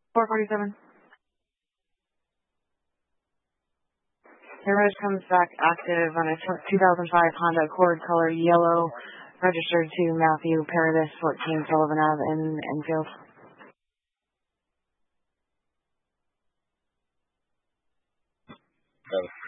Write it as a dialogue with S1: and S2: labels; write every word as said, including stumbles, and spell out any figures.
S1: four forty-seven. Your reg comes back active on a two thousand five Honda Accord color yellow, registered to Matthew Paradis, fourteen Sullivan Ave in Enfield.
S2: Got it.